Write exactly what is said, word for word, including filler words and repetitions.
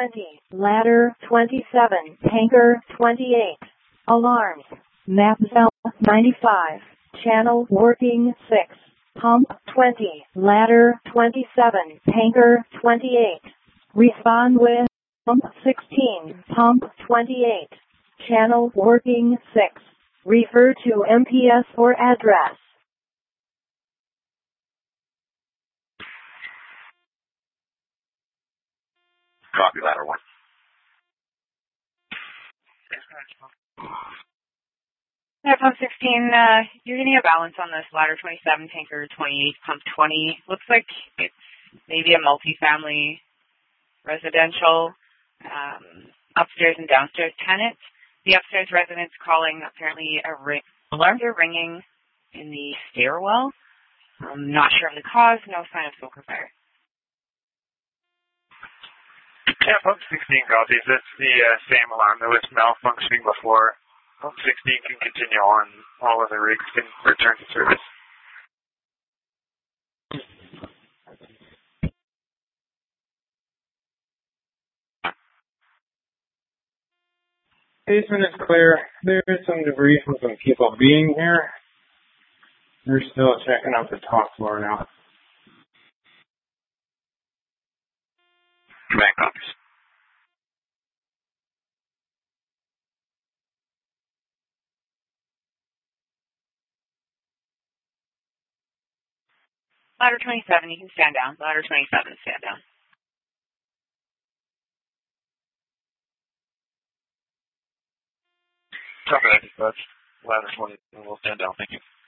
twenty, ladder twenty-seven, tanker twenty-eight. Alarms. Map cell ninety-five, channel working six, pump twenty, ladder twenty-seven, tanker twenty-eight. Respond with pump sixteen, pump twenty-eight, channel working six. Refer to M P S for address. Copy, ladder one. Yeah, pump sixteen, uh, you're getting a balance on this ladder twenty-seven, tanker twenty-eight, pump twenty. Looks like it's maybe a multifamily residential, um, upstairs and downstairs tenants. The upstairs residents calling apparently a ring, alarms are ringing in the stairwell. I'm not sure of the cause, no sign of smoke or fire. Yeah, pump sixteen copies. That's the uh, same alarm that was malfunctioning before. Pump sixteen can continue on. All of the rigs can return to service. Basement is clear. There is some debris from some people being here. They're still checking out the top floor now. Command copies. Ladder twenty-seven, you can stand down. Ladder twenty-seven, stand down. Copy that, dispatch. Ladder twenty, we'll stand down. Thank you.